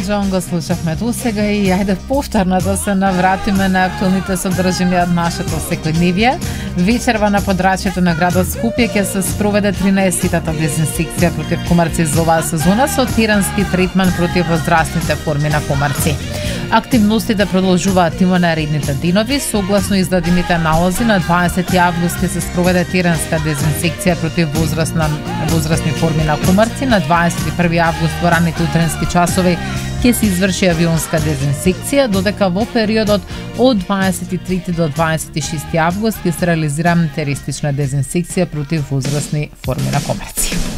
Джон го слушавме до сега и ајде повторно да се навратиме на актуалните содржини од нашето секојдневие. Вечерва на подрачјето на градот Скопје ќе се спроведе 13-тата дезинсекција против комарци за оваа сезона со тирански третман против возрастните форми на комарци. Активностите продолжуваат и во наредните денови. Согласно издадените налози, на 20 август ќе се спроведе тиранска дезинсекција против возрастни форми на комарци. На 21 август во ранните утренски часови ќе се изврши авионска дезинсекција, додека во периодот од 23 до 26 август ќе се реализира теристична дезинсекција против возрастни форми на комарци.